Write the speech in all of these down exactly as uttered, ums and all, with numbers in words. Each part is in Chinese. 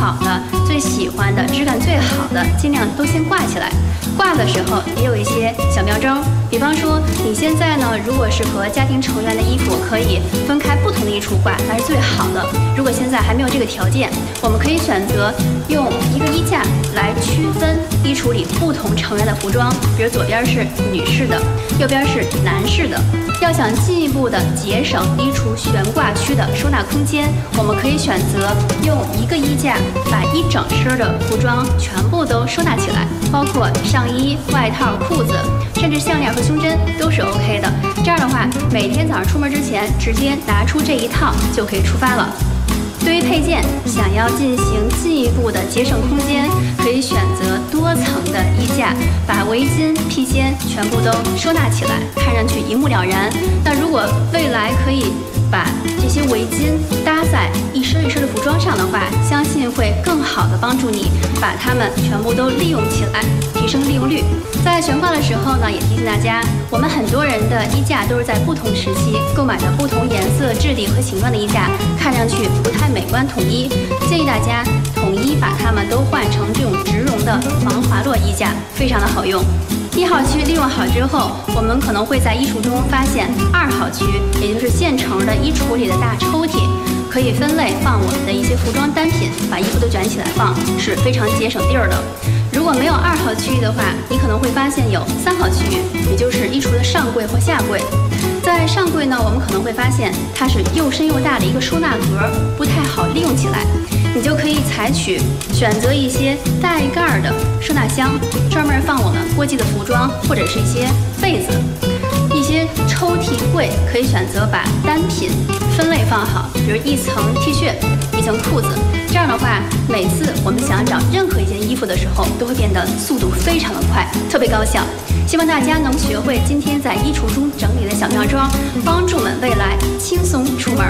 好的、最喜欢的、质感最好的，尽量都先挂起来。挂的时候也有一些小妙招，比方说你现在呢，如果是和家庭成员的衣服可以分开不同的衣橱挂，那是最好的。如果现在还没有这个条件，我们可以选择用一个衣架来区分衣橱里不同成员的服装，比如左边是女士的，右边是男士的。要想进一步的节省衣橱悬挂区的收纳空间，我们可以选择用一个衣架把一整身的服装全部都收纳起来，包括上衣、外套、裤子，甚至项链和胸针都是 OK 的。这样的话，每天早上出门之前直接拿出这一套就可以出发了。对于配件，想要进行进一步的节省空间，可以选择多层的衣架，把围巾、披肩全部都收纳起来，看上去一目了然。那如果未来可以把这些围巾搭在一身一身的服装上的话，相信会更好的帮助你把它们全部都利用起来，提升利用率。在悬挂的时候呢，也提醒大家，我们很多人的衣架都是在不同时期购买的不同颜色、质地和形状的衣架，看上去不太美观统一，建议大家统一把它们都换成这种植绒的防滑落衣架，非常的好用。一号区利用好之后，我们可能会在衣橱中发现二号区，也就是现成的衣橱里的大抽屉，可以分类放我们的一些服装单品，把衣服都卷起来放，是非常节省地儿的。如果没有二号区域的话，你可能会发现有三号区域，也就是衣橱的上柜或下柜。在上柜呢，我们可能会发现它是又深又大的一个收纳格，不太好利用起来。你就可以采取选择一些带盖的收纳箱，专门放我们过季的服装或者是一些被子。一些抽屉柜可以选择把单品分类放好，比如一层 T 恤、一层裤子。这样的话，每次我们想找任何一件衣服的时候，都会变得速度非常的快，特别高效。希望大家能学会今天在衣橱中整理的小妙招，帮助我们未来轻松出门。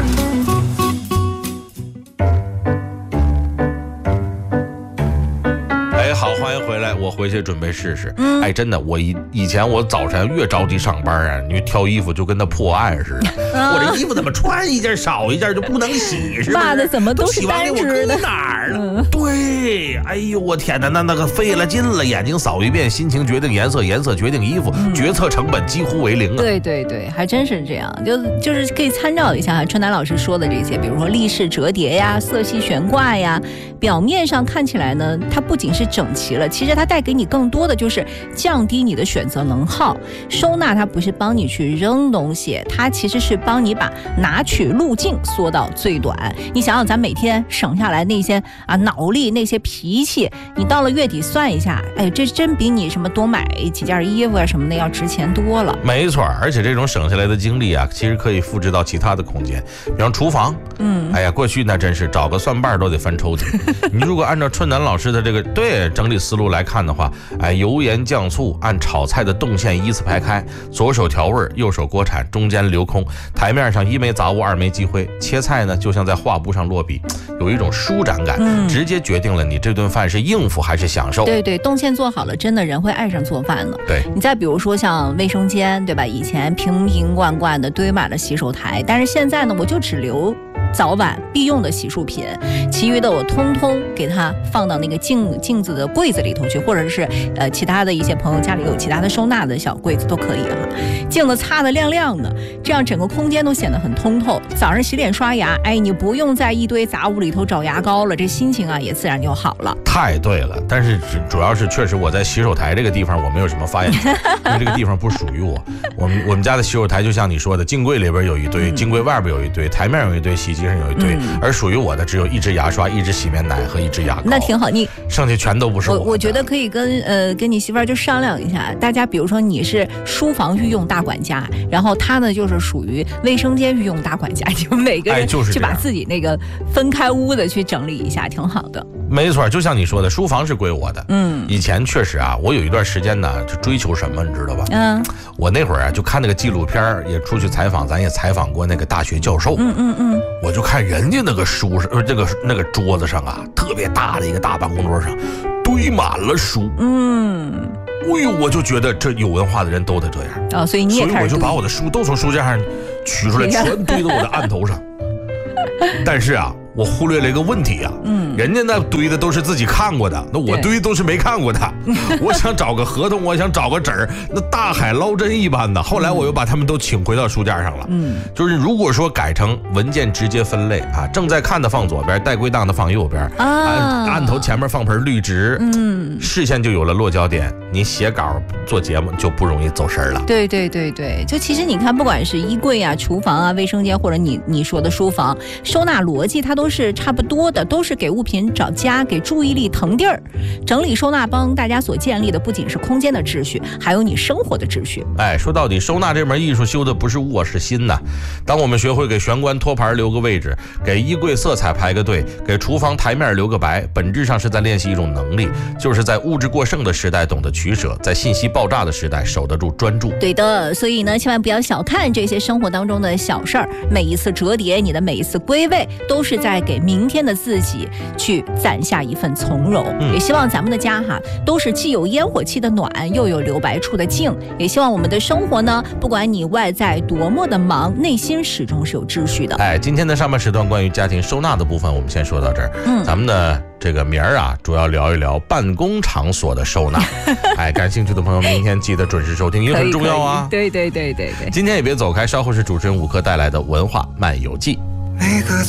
好，欢迎回来，我回去准备试试。嗯，哎，真的，我以以前我早晨越着急上班啊，你挑衣服就跟那破案似的。嗯、我这衣服怎么穿一件少一件就不能洗？是吧？ 袜子怎么都是单只的？ 哪儿了？嗯、对，哎呦，我天哪，那那个费了劲了，眼睛扫一遍，心情决定颜色，颜色决定衣服，嗯、决策成本几乎为零啊。 对对对，还真是这样，就就是可以参照一下春楠老师说的这些，比如说立式折叠呀、色系悬挂呀，表面上看起来呢，它不仅是整齐了，其实它带给你更多的就是降低你的选择能耗。收纳它不是帮你去扔东西，它其实是帮你把拿取路径缩到最短。你想想咱每天省下来那些啊脑力，那些脾气，你到了月底算一下，哎，这真比你什么多买几件衣服啊什么的要值钱多了。 没错，而且这种省下来的精力啊，其实可以复制到其他的空间，比方厨房。嗯，哎呀，过去那真是找个蒜瓣都得翻抽屉。你如果按照春楠老师的这个对整理思路来看的话，哎，油盐酱醋按炒菜的动线依次排开，左手调味，右手锅铲，中间留空，台面上一枚杂物，二枚积灰。切菜呢，就像在画布上落笔，有一种舒展感，嗯、直接决定了你这顿饭是应付还是享受。 对对，动线做好了，真的人会爱上做饭的。 对， 你再比如说像卫生间，对吧？以前瓶瓶罐罐的堆满了洗手台，但是现在呢，我就只留早晚必用的洗漱品，其余的我通通给它放到那个镜镜子的柜子里头去，或者是呃其他的一些朋友家里有其他的收纳的小柜子都可以哈。镜子擦得亮亮的，这样整个空间都显得很通透。早上洗脸刷牙，哎，你不用在一堆杂物里头找牙膏了，这心情啊也自然就好了。 太对了，但是主要是确实我在洗手台这个地方我没有什么发言权，因为这个地方不属于我。我们我们家的洗手台就像你说的，镜柜里边有一堆，镜柜外边有一堆，台面有一堆，洗衣机上有一堆，嗯、而属于我的只有一支牙刷、一支洗面奶和一支牙膏。 那挺好，你剩下全都不是我。 我, 我觉得可以跟呃跟你媳妇儿就商量一下，大家比如说你是书房御用大管家，然后他呢就是属于卫生间御用大管家，就每个人去把自己那个分开屋的去整理一下，挺好的。 没错，就像你说的，书房是归我的。嗯，以前确实啊，我有一段时间呢，就追求什么，你知道吧？嗯，我那会儿啊，就看那个纪录片，也出去采访，咱也采访过那个大学教授。嗯嗯嗯，我就看人家那个书上，呃，这个那个桌子上啊，特别大的一个大办公桌上，堆满了书。嗯。哎呦，我就觉得这有文化的人都得这样。 哦，所以你也开始， 所以我就把我的书都从书架上取出来，全堆到我的案头上。但是啊， 我忽略了一个问题呀、啊，嗯，人家那堆的都是自己看过的，那我堆都是没看过的。我想找个合同，我想找个纸儿，那大海捞针一般的。后来我又把他们都请回到书架上了。嗯，就是如果说改成文件直接分类啊，正在看的放左边，带归档的放右边，啊，案案头前面放盆绿植，嗯，视线就有了落脚点，你写稿做节目就不容易走神了。 对对对对，就其实你看，不管是衣柜啊、厨房啊、卫生间，或者你你说的书房，收纳逻辑它都是差不多的，都是给物品找家，给注意力腾地儿。整理收纳帮大家所建立的不仅是空间的秩序，还有你生活的秩序。 哎，说到底，收纳这门艺术修的不是物是心呐。当我们学会给玄关托盘留个位置，给衣柜色彩排个队，给厨房台面留个白，本质上是在练习一种能力，就是在物质过剩的时代懂得取舍，在信息爆炸的时代守得住专注。 对的，所以呢，千万不要小看这些生活当中的小事儿，每一次折叠，你的每一次归位，都是在给明天的自己去攒下一份从容。嗯、也希望咱们的家哈，都是既有烟火气的暖，又有留白处的静。也希望我们的生活呢，不管你外在多么的忙，内心始终是有秩序的。 哎，今天的上半时段关于家庭收纳的部分，我们先说到这儿。嗯，咱们的这个明儿啊，主要聊一聊办公场所的收纳。哎，感兴趣的朋友，明天记得准时收听，因为很重要啊。 对对对对对。 今天也别走开，稍后是主持人吴克带来的文化漫游记。